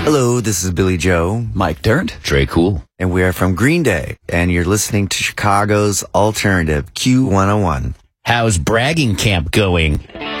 Hello, this is Billy Joe. Mike Dirnt. Trey Cool. And we are from Green Day. And you're listening to Chicago's Alternative, Q101. How's bragging camp going?